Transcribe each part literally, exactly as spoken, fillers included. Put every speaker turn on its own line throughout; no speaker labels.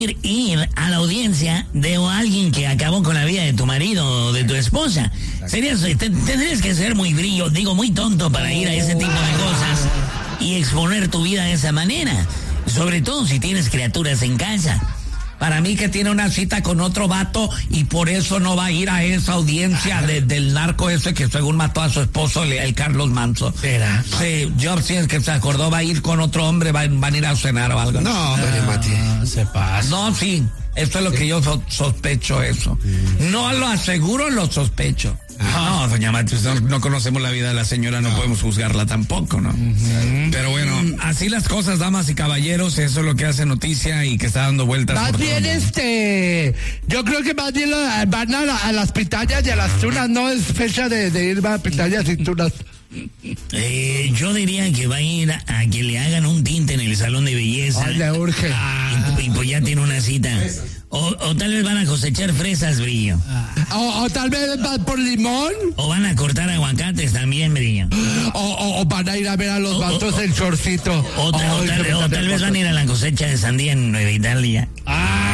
ir a la audiencia de alguien que acabó con la vida de tu marido o de tu esposa. Serías, te, tendrías que ser muy brillo, digo, muy tonto para ir a ese tipo de cosas y exponer tu vida de esa manera. Sobre todo si tienes criaturas en casa. Para mí que tiene una cita con otro vato y por eso no va a ir a esa audiencia de, del narco ese que según mató a su esposo, el, el Carlos Manso.
¿Será?
Sí, yo sí es que se acordó, va a ir con otro hombre, va, van a ir a cenar o algo.
No, hombre, Mati.
No, se pasa.
No, sí, esto es lo que yo so, sospecho eso. No lo aseguro, lo sospecho. No, doña Mati, no, no conocemos la vida de la señora, no, no podemos juzgarla tampoco, ¿no? Uh-huh. Pero bueno, así las cosas, damas y caballeros, eso es lo que hace noticia y que está dando vueltas.
Más
por
bien,
todo.
este, yo creo que más bien van a, la, a las pitayas y a las tunas, no es fecha de, de ir a pitayas y tunas.
Eh, yo diría que va a ir a, a que le hagan un tinte en el salón de belleza.
Ay, le urge.
Y, y pues ya tiene una cita. O, o tal vez van a cosechar fresas, Brillo.
O, o tal vez van por limón.
O van a cortar aguacates también, Brillo.
O, o, o van a ir a ver a los vatos el chorcito.
O, o, Ay, o tal, o tal vez van a ir a la cosecha de sandía en Nueva Italia.
Ah.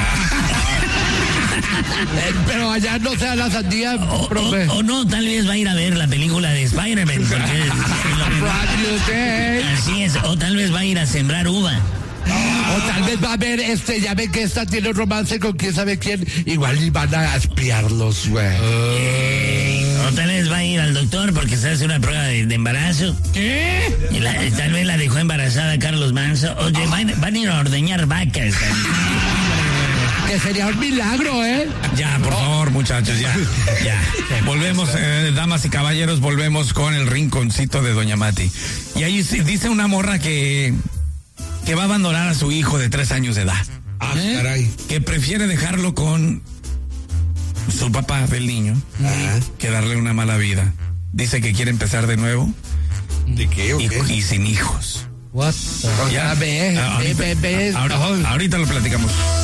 Pero allá no sea la sandía,
o,
profe.
O, o no, tal vez va a ir a ver la película de Spider-Man. Porque es, así es. O tal vez va a ir a sembrar uva.
O tal vez va a ver, este, ya ve que esta tiene un romance con quién sabe quién. Igual y van a espiarlos, güey.
Eh, o tal vez va a ir al doctor porque se hace una prueba de, de embarazo.
¿Qué?
Y la, tal vez la dejó embarazada Carlos Manso. Oye, van, van a ir a ordeñar vacas.
Que sería un milagro, ¿eh?
Ya, por favor, muchachos, ya. Ya. Volvemos, eh, damas y caballeros, volvemos con el rinconcito de doña Mati. Y ahí dice una morra que... que va a abandonar a su hijo de tres años de edad.
Ah, ¿Eh? Caray.
Que prefiere dejarlo con su papá del niño uh-huh. que darle una mala vida. Dice que quiere empezar de nuevo.
¿De qué?
Y,
qué?
y sin hijos.
What?
Ya,
ve,
ahorita,
ve, ve, ve.
Ahorita, ahorita lo platicamos.